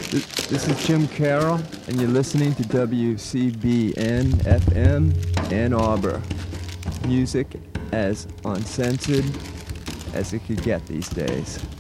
This is Jim Carroll, and you're listening to WCBN FM Ann Arbor. Music as uncensored as it could get these days.